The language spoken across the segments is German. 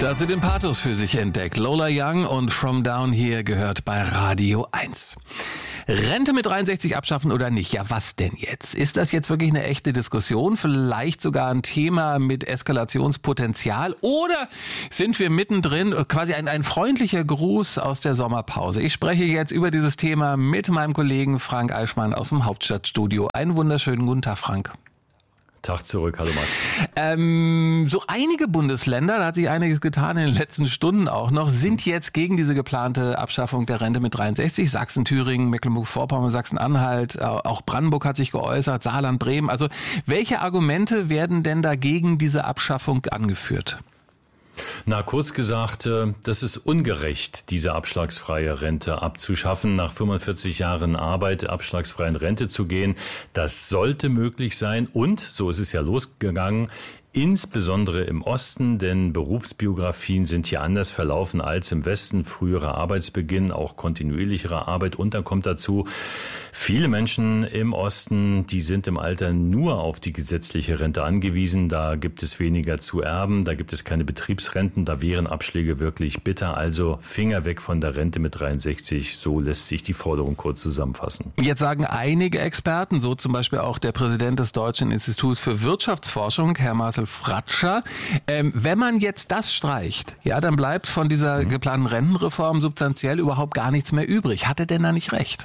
Da hat sie den Pathos für sich entdeckt. Lola Young und From Down Here gehört bei Radio 1. Rente mit 63 abschaffen oder nicht? Ja, was denn jetzt? Ist das jetzt wirklich eine echte Diskussion? Vielleicht sogar ein Thema mit Eskalationspotenzial? Oder sind wir mittendrin, quasi ein freundlicher Gruß aus der Sommerpause? Ich spreche jetzt über dieses Thema mit meinem Kollegen Frank Eichmann aus dem Hauptstadtstudio. Einen wunderschönen guten Tag, Frank. Tag zurück, hallo Max. So einige Bundesländer, da hat sich einiges getan in den letzten Stunden auch noch, sind jetzt gegen diese geplante Abschaffung der Rente mit 63. Sachsen, Thüringen, Mecklenburg-Vorpommern, Sachsen-Anhalt, auch Brandenburg hat sich geäußert, Saarland, Bremen. Also welche Argumente werden denn dagegen diese Abschaffung angeführt? Na, kurz gesagt, das ist ungerecht, diese abschlagsfreie Rente abzuschaffen, nach 45 Jahren Arbeit abschlagsfrei in Rente zu gehen. Das sollte möglich sein und, so ist es ja losgegangen, insbesondere im Osten, denn Berufsbiografien sind hier anders verlaufen als im Westen. Früherer Arbeitsbeginn, auch kontinuierlichere Arbeit. Und dann kommt dazu, viele Menschen im Osten, die sind im Alter nur auf die gesetzliche Rente angewiesen. Da gibt es weniger zu erben, da gibt es keine Betriebsrenten, da wären Abschläge wirklich bitter. Also Finger weg von der Rente mit 63, so lässt sich die Forderung kurz zusammenfassen. Jetzt sagen einige Experten, so zum Beispiel auch der Präsident des Deutschen Instituts für Wirtschaftsforschung, Herr Marcel Fratscher, wenn man jetzt das streicht, ja, dann bleibt von dieser geplanten Rentenreform substanziell überhaupt gar nichts mehr übrig. Hat er denn da nicht recht?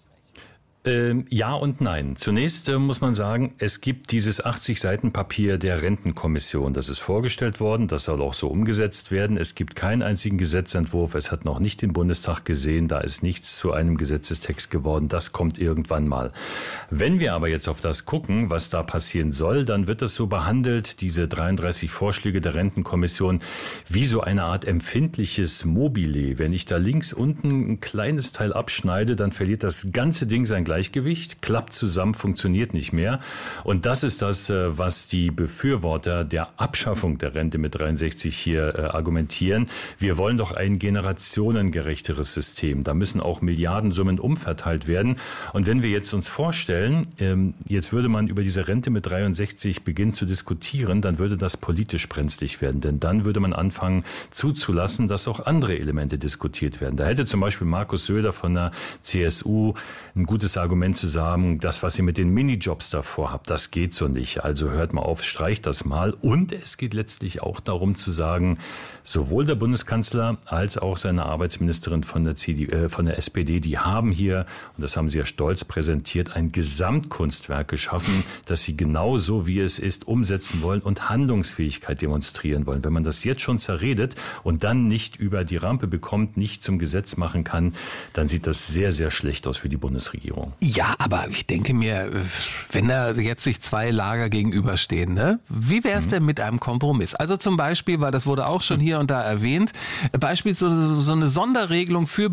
Ja und nein. Zunächst muss man sagen, es gibt dieses 80 Seiten Papier der Rentenkommission. Das ist vorgestellt worden, das soll auch so umgesetzt werden. Es gibt keinen einzigen Gesetzentwurf, es hat noch nicht den Bundestag gesehen, da ist nichts zu einem Gesetzestext geworden. Das kommt irgendwann mal. Wenn wir aber jetzt auf das gucken, was da passieren soll, dann wird das so behandelt, diese 33 Vorschläge der Rentenkommission, wie so eine Art empfindliches Mobile. Wenn ich da links unten ein kleines Teil abschneide, dann verliert das ganze Ding sein Gleichgewicht, klappt zusammen, funktioniert nicht mehr. Und das ist das, was die Befürworter der Abschaffung der Rente mit 63 hier argumentieren. Wir wollen doch ein generationengerechteres System. Da müssen auch Milliardensummen umverteilt werden. Und wenn wir jetzt uns vorstellen, jetzt würde man über diese Rente mit 63 beginnen zu diskutieren, dann würde das politisch brenzlig werden. Denn dann würde man anfangen zuzulassen, dass auch andere Elemente diskutiert werden. Da hätte zum Beispiel Markus Söder von der CSU ein gutes Argument zu sagen, das, was ihr mit den Minijobs davor habt, das geht so nicht. Also hört mal auf, streicht das mal. Und es geht letztlich auch darum zu sagen, sowohl der Bundeskanzler als auch seine Arbeitsministerin von der SPD, die haben hier, und das haben sie ja stolz präsentiert, ein Gesamtkunstwerk geschaffen, das sie genau so, wie es ist, umsetzen wollen und Handlungsfähigkeit demonstrieren wollen. Wenn man das jetzt schon zerredet und dann nicht über die Rampe bekommt, nicht zum Gesetz machen kann, dann sieht das sehr, sehr schlecht aus für die Bundesregierung. Ja, aber ich denke mir, wenn da jetzt sich zwei Lager gegenüberstehen, ne? Wie wäre es denn mit einem Kompromiss? Also zum Beispiel, weil das wurde auch schon hier und da erwähnt, beispielsweise so eine Sonderregelung für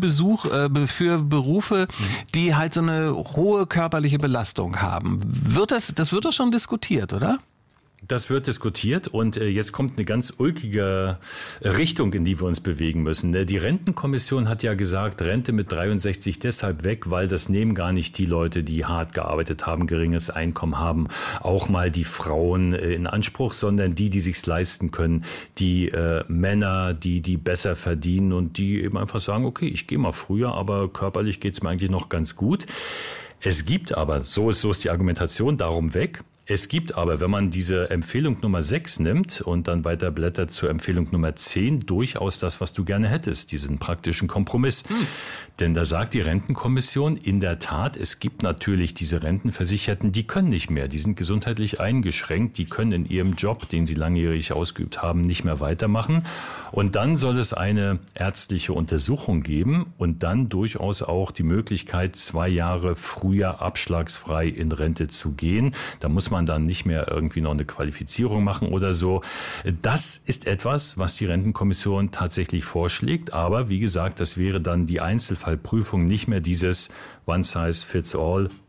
Berufe, die halt so eine hohe körperliche Belastung haben. Das wird doch schon diskutiert, oder? Das wird diskutiert und jetzt kommt eine ganz ulkige Richtung, in die wir uns bewegen müssen. Die Rentenkommission hat ja gesagt, Rente mit 63 deshalb weg, weil das nehmen gar nicht die Leute, die hart gearbeitet haben, geringes Einkommen haben, auch mal die Frauen in Anspruch, sondern die sich's leisten können, die Männer, die besser verdienen und die eben einfach sagen, okay, ich gehe mal früher, aber körperlich geht's mir eigentlich noch ganz gut. Es gibt aber, so ist die Argumentation, darum weg. Es gibt aber, wenn man diese Empfehlung Nummer 6 nimmt und dann weiter blättert zur Empfehlung Nummer 10, durchaus das, was du gerne hättest, diesen praktischen Kompromiss. Denn da sagt die Rentenkommission, in der Tat, es gibt natürlich diese Rentenversicherten, die können nicht mehr, die sind gesundheitlich eingeschränkt, die können in ihrem Job, den sie langjährig ausgeübt haben, nicht mehr weitermachen. Und dann soll es eine ärztliche Untersuchung geben und dann durchaus auch die Möglichkeit, 2 Jahre früher abschlagsfrei in Rente zu gehen. Da muss man dann nicht mehr irgendwie noch eine Qualifizierung machen oder so. Das ist etwas, was die Rentenkommission tatsächlich vorschlägt. Aber wie gesagt, das wäre dann die Einzelfallprüfung, nicht mehr dieses One Size Fits All.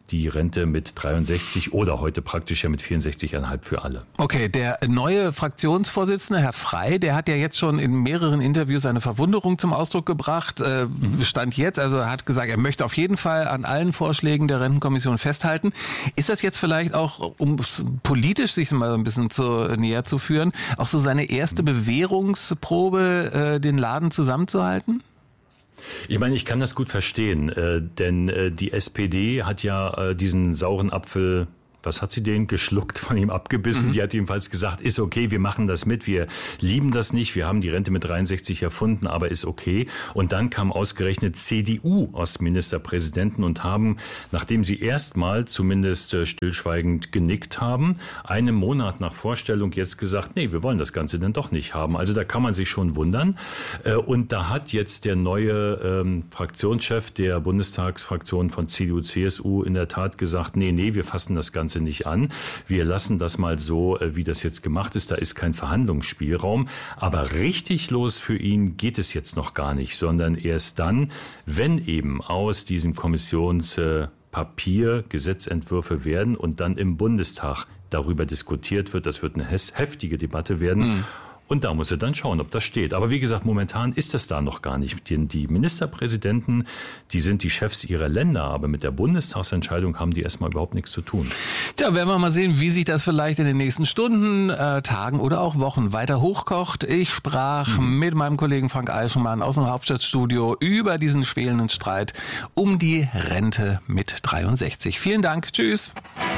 die Rente mit 63 oder heute praktisch ja mit 64,5 für alle. Okay, der neue Fraktionsvorsitzende, Herr Frey, der hat ja jetzt schon in mehreren Interviews seine Verwunderung zum Ausdruck gebracht. Stand jetzt, also er hat gesagt, er möchte auf jeden Fall an allen Vorschlägen der Rentenkommission festhalten. Ist das jetzt vielleicht auch, um politisch sich mal ein bisschen näher zu führen, auch so seine erste Bewährungsprobe, den Laden zusammenzuhalten? Ich meine, ich kann das gut verstehen, denn die SPD hat ja diesen sauren Apfel, was hat sie den geschluckt, von ihm abgebissen? Die hat jedenfalls gesagt, ist okay, wir machen das mit, wir lieben das nicht, wir haben die Rente mit 63 erfunden, aber ist okay. Und dann kam ausgerechnet CDU-Außenministerpräsidenten und haben, nachdem sie erstmal zumindest stillschweigend genickt haben, einen Monat nach Vorstellung jetzt gesagt, nee, wir wollen das Ganze denn doch nicht haben. Also da kann man sich schon wundern. Und da hat jetzt der neue Fraktionschef der Bundestagsfraktion von CDU-CSU in der Tat gesagt, nee, wir fassen das Ganze nicht an. Wir lassen das mal so, wie das jetzt gemacht ist. Da ist kein Verhandlungsspielraum. Aber richtig los für ihn geht es jetzt noch gar nicht, sondern erst dann, wenn eben aus diesem Kommissionspapier Gesetzentwürfe werden und dann im Bundestag darüber diskutiert wird. Das wird eine heftige Debatte werden. Und da muss er dann schauen, ob das steht. Aber wie gesagt, momentan ist das da noch gar nicht. Denn die Ministerpräsidenten, die sind die Chefs ihrer Länder. Aber mit der Bundestagsentscheidung haben die erstmal überhaupt nichts zu tun. Tja, werden wir mal sehen, wie sich das vielleicht in den nächsten Stunden, Tagen oder auch Wochen weiter hochkocht. Ich sprach mit meinem Kollegen Frank Eichmann aus dem Hauptstadtstudio über diesen schwelenden Streit um die Rente mit 63. Vielen Dank. Tschüss.